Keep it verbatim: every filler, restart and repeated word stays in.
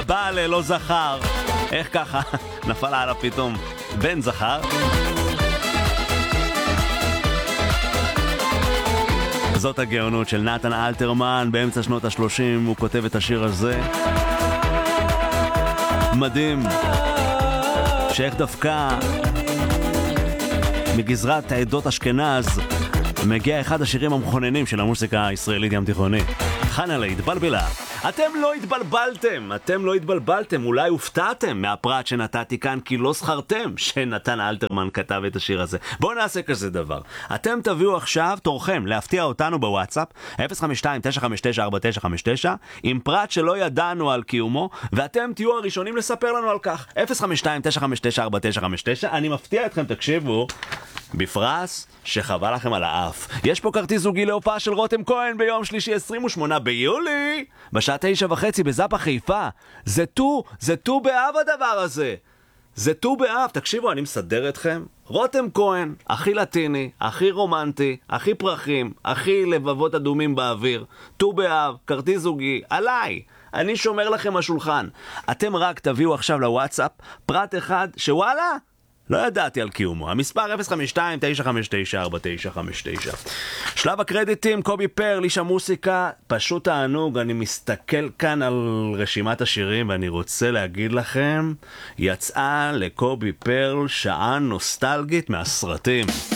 הבעל לא זכר. איך ככה? נפל עליו פתאום בן זכר. זאת הגאונות של נתן אלתרמן. באמצע שנות ה-שלושים הוא כותב את השיר הזה. מדהים שאיך דווקא מגזרת העדות אשכנז מגיע אחד השירים המכוננים של המוסיקה הישראלית ים תיכונית. חנלה התבלבלה. אתם לא התבלבלתם, אתם לא התבלבלתם, אולי הופתעתם מהפרט שנתתי כאן כי לא זכרתם שנתן אלתרמן כתב את השיר הזה. בואו נעשה כזה דבר. אתם תביאו עכשיו תורכם להפתיע אותנו בוואטסאפ אפס חמש שתיים תשע חמש תשע ארבע תשע חמש תשע עם פרט שלא ידענו על קיומו, ואתם תהיו הראשונים לספר לנו על כך. אפס חמש שתיים תשע חמש תשע ארבע תשע חמש תשע. אני מפתיע אתכם, תקשיבו, בפרס שחבל לכם על האף. יש פה כרטיס זוגי להופעה של רותם כהן ביום שלישי עשרים ושמונה ביולי בשעה תשע וחצי בזאפה חיפה. זה טו, זה טו באב הדבר הזה. זה טו באב, תקשיבו, אני מסדר אתכם. רותם כהן, הכי לטיני, הכי רומנטי, הכי פרחים, הכי לבבות אדומים באוויר. טו באב, כרטיס זוגי, עליי. אני שומר לכם השולחן. אתם רק תביאו עכשיו לוואטסאפ פרט אחד שוואלה לא ידעתי על קיומו. המספר אפס חמש שתיים תשע חמש תשע ארבע תשע חמש תשע. שלב הקרדיטים, קובי פרל, איש המוסיקה, פשוט תענוג. אני מסתכל כאן על רשימת השירים ואני רוצה להגיד לכם, יצאה לקובי פרל שעה נוסטלגית מהסרטים.